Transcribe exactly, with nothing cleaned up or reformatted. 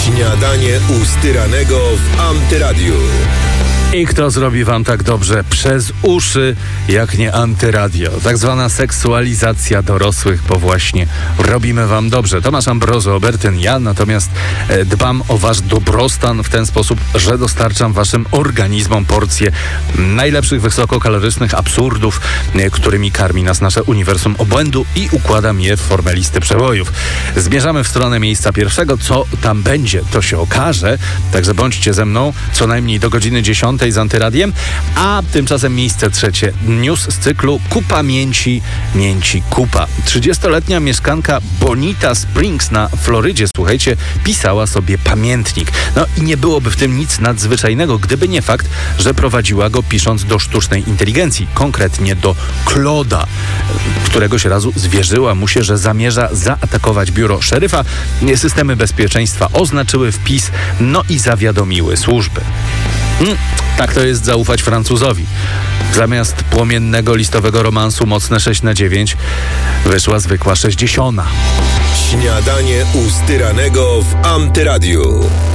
Śniadanie u Styranego w Antyradiu. I kto zrobi wam tak dobrze przez uszy, jak nie Antyradio? Tak zwana seksualizacja dorosłych, bo właśnie robimy wam dobrze. Tomasz Ambrozo, Obertyn, ja natomiast e, dbam o wasz dobrostan w ten sposób, że dostarczam waszym organizmom porcje najlepszych wysokokalorycznych absurdów, e, którymi karmi nas nasze uniwersum obłędu i układam je w formę listy przebojów. Zmierzamy w stronę miejsca pierwszego. Co tam będzie, to się okaże. Także bądźcie ze mną co najmniej do godziny dziesiątej z Antyradiem, a tymczasem miejsce trzecie. News z cyklu Kupa mięci, mięci kupa. trzydziestoletnia mieszkanka Bonita Springs na Florydzie, słuchajcie, pisała sobie pamiętnik. No i nie byłoby w tym nic nadzwyczajnego, gdyby nie fakt, że prowadziła go pisząc do sztucznej inteligencji, konkretnie do Kloda, któregoś razu zwierzyła mu się, że zamierza zaatakować biuro szeryfa. Systemy bezpieczeństwa oznaczyły wpis, no i zawiadomiły służby. Hmm, tak to jest zaufać Francuzowi. Zamiast płomiennego listowego romansu mocne sześć na dziewięć wyszła zwykła sześćdziesiąta. Śniadanie u Styranego w Antyradiu.